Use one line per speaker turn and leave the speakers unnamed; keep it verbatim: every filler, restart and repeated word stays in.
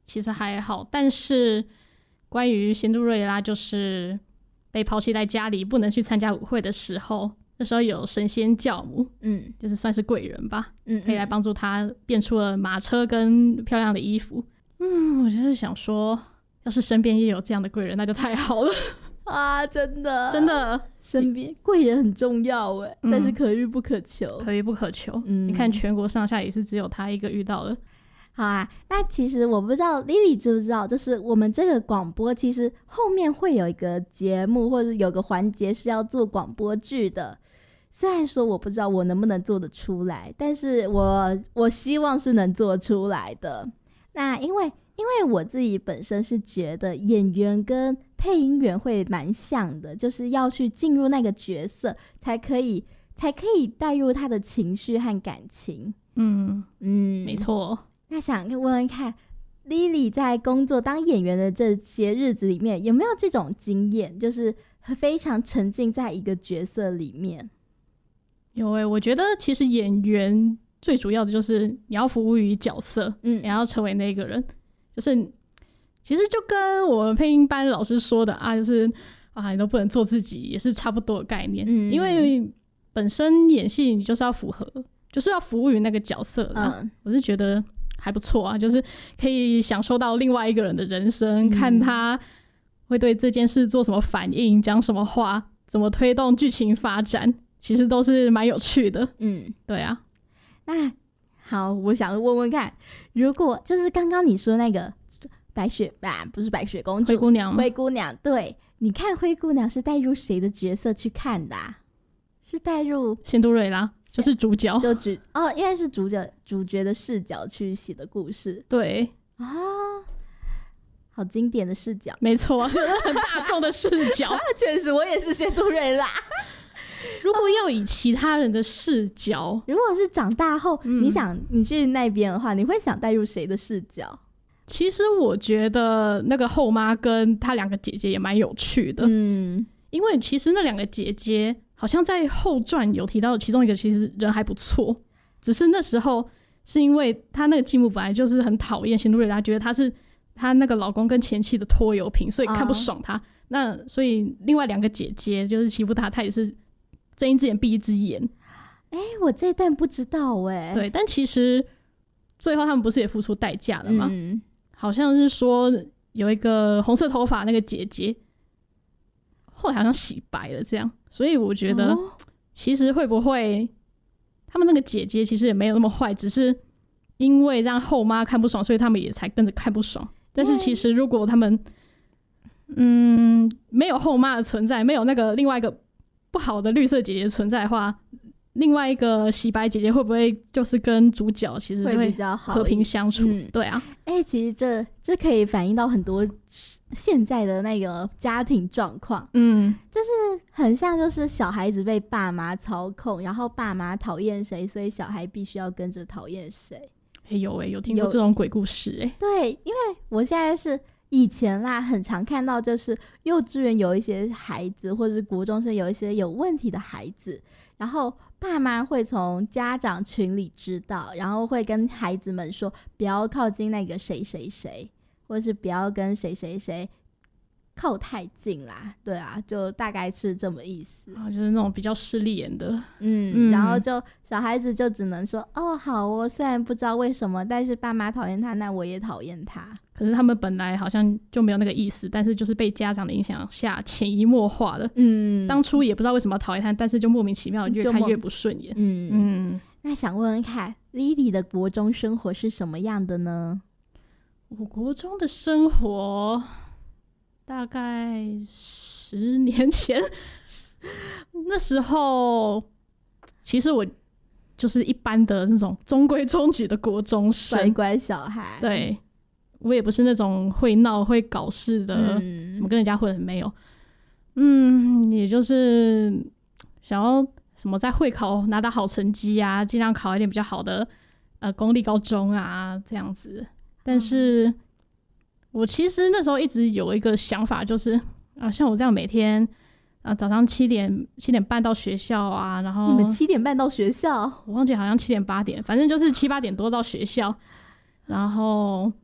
其实还好，但是关于仙杜瑞拉就是被抛弃在家里不能去参加舞会的时候，那时候有神仙教母，嗯，就是算是贵人吧，嗯，可以来帮助他变出了马车跟漂亮的衣服。嗯，我就是想说要是身边也有这样的贵人那就太好了
啊，真的
真的，
身边贵人很重要哎、嗯，但是可遇不可求，
可遇不可求。嗯，你看全国上下也是只有他一个遇到了。
好啊，那其实我不知道 Lily 知不知道，就是我们这个广播其实后面会有一个节目或者有个环节是要做广播剧的。虽然说我不知道我能不能做得出来，但是我我希望是能做出来的。那因为因为我自己本身是觉得演员跟配音员会蛮像的，就是要去进入那个角色才可以才可以带入他的情绪和感情。嗯嗯，
没错。
那想问问看 Lily 在工作当演员的这些日子里面有没有这种经验，就是非常沉浸在一个角色里面？
有欸，我觉得其实演员最主要的就是你要服务于角色，嗯，你要成为那个人，就是其实就跟我们配音班老师说的啊，就是啊你都不能做自己，也是差不多的概念。嗯，因为本身演戏你就是要符合，就是要服务于那个角色啦。嗯，我是觉得还不错啊，就是可以享受到另外一个人的人生，嗯，看他会对这件事做什么反应，讲什么话，怎么推动剧情发展，其实都是蛮有趣的。嗯，对啊。
那好，我想问问看，如果就是刚刚你说那个白雪啊，不是白雪公主，
灰姑娘，
灰姑娘，对，你看灰姑娘是带入谁的角色去看的啊？是带入
仙杜瑞拉，就是主角，
就主哦，应该是主角主角的视角去写的故事。
对
啊，好经典的视角，
没错，就是很大众的视角。
确实，我也是仙杜瑞拉。
如果要以其他人的视角，
如果是长大后，嗯，你想你去那边的话，你会想带入谁的视角？
其实我觉得那个后妈跟她两个姐姐也蛮有趣的，嗯，因为其实那两个姐姐好像在后传有提到，其中一个其实人还不错，只是那时候是因为她那个继母本来就是很讨厌仙杜瑞拉，觉得她是她那个老公跟前妻的拖油瓶，所以看不爽她。哦，那所以另外两个姐姐就是欺负她，她也是睁一只眼闭一只眼。
哎，我这一段不知道哎。
对，但其实最后他们不是也付出代价了吗？嗯，好像是说有一个红色头发那个姐姐，后来好像洗白了这样。所以我觉得，其实会不会他们那个姐姐其实也没有那么坏，只是因为让后妈看不爽，所以他们也才跟着看不爽。但是其实如果他们嗯没有后妈的存在，没有那个另外一个不好的绿色姐姐存在的话，另外一个洗白姐姐会不会就是跟主角其实就会和平相处？嗯，对啊。
哎，欸，其实这这可以反映到很多现在的那个家庭状况，嗯，就是很像就是小孩子被爸妈操控，然后爸妈讨厌谁，所以小孩必须要跟着讨厌谁。
欸，有欸，有听过这种鬼故事欸。
对，因为我现在是以前啦，很常看到就是幼稚园有一些孩子，或者是国中生有一些有问题的孩子，然后爸妈会从家长群里知道，然后会跟孩子们说不要靠近那个谁谁谁，或者是不要跟谁谁谁靠太近啦。对啊，就大概是这么意思
啊，就是那种比较势利眼的。
嗯, 嗯然后就小孩子就只能说哦好哦，虽然不知道为什么，但是爸妈讨厌他，那我也讨厌他。
可是他们本来好像就没有那个意思，但是就是被家长的影响下潜移默化的。嗯，当初也不知道为什么讨厌他，但是就莫名其妙越看越不顺眼。嗯
嗯，那想问问看 Lily 的国中生活是什么样的呢？
我国中的生活大概十年前那时候其实我就是一般的那种中规中矩的国中生，
乖乖小孩。
对，我也不是那种会闹会搞事的，嗯，什么跟人家混没有。嗯，也就是想要什么在会考拿到好成绩啊，尽量考一点比较好的呃公立高中啊这样子。但是我其实那时候一直有一个想法，就是啊，像我这样每天啊早上七点七点半到学校啊，然后
你们七点半到学校？
我忘记好像七点八点，反正就是七八点多到学校，然后